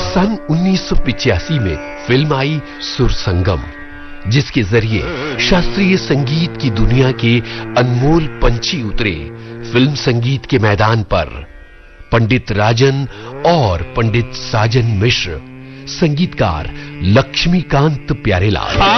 सन 1985 में फिल्म आई सुर संगम, जिसके जरिए शास्त्रीय संगीत की दुनिया के अनमोल पंछी उतरे फिल्म संगीत के मैदान पर। पंडित राजन और पंडित साजन मिश्र, संगीतकार लक्ष्मीकांत प्यारेलाल।